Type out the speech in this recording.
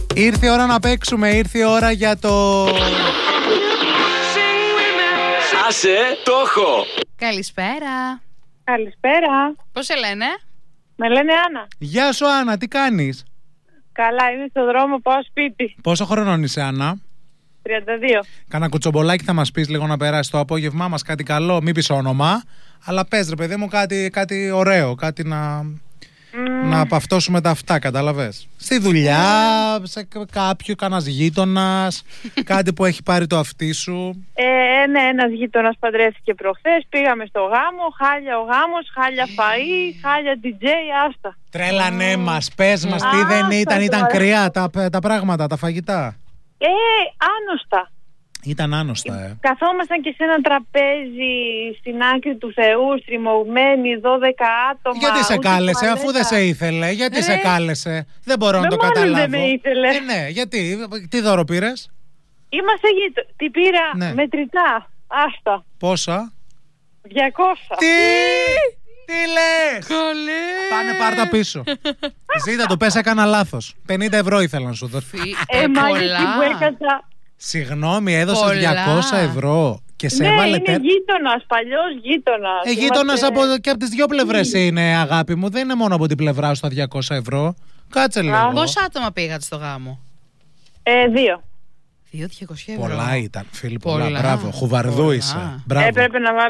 Ήρθε η ώρα να παίξουμε, ήρθε η ώρα για το... Άσε, το έχω. Καλησπέρα. Καλησπέρα. Πώς σε λένε? Με λένε Άννα. Γεια σου Άννα, τι κάνεις? Καλά, είμαι στο δρόμο, πάω σπίτι. Πόσο χρονών είσαι Άννα? 32. Κάνα κουτσομπολάκι θα μας πεις λίγο να περάσει το απόγευμά μας, κάτι καλό, μην πεις όνομα. Αλλά πες ρε παιδί μου κάτι ωραίο, κάτι να παυτώσουμε τα αυτά, κατάλαβες. Στη δουλειά, σε κάποιο, κανένας γείτονας, κάτι που έχει πάρει το αυτί σου. Ναι, ένας γείτονας παντρεύτηκε προχθές, πήγαμε στο γάμο, χάλια ο γάμος, χάλια φαΐ, χάλια DJ, άστα. Τρέλανέ μας, πες μας τι δεν ήταν κρυά τα πράγματα, τα φαγητά. Άνοστα. Ήταν άνοστα, Καθόμασταν και σε ένα τραπέζι στην άκρη του Θεού, στριμωγμένοι 12 άτομα. Γιατί σε κάλεσε, αφού δεν σε ήθελε, γιατί σε κάλεσε? Δεν μπορώ να το καταλάβω. Δεν με ήθελε. Ναι, γιατί, τι δώρο πήρες? Είμαστε γείτονες. Τι πήρα μετρητά, άστα. Πόσα? 200. Τι λες? Καλέ. Πάνε πάρτα πίσω. Ζήτα το, πες έκανα λάθος. 50 ευρώ ήθελα να σου δώσω. Μάγιστη που έκατσα. Συγγνώμη, έδωσες 200 ευρώ και σε έβαλε είναι γείτονας, παλιός γείτονας. Γείτονας και από τις δυο πλευρές είναι, αγάπη μου. Δεν είναι μόνο από την πλευρά σου τα 200 ευρώ. Κάτσε λίγο. Πόσα άτομα πήγατε στο γάμο? 2. 2.200 ευρώ. Πολλά ήταν, φίλοι, πολλά. Μπράβο, χουβαρδού είσαι. Έπρεπε να βάλω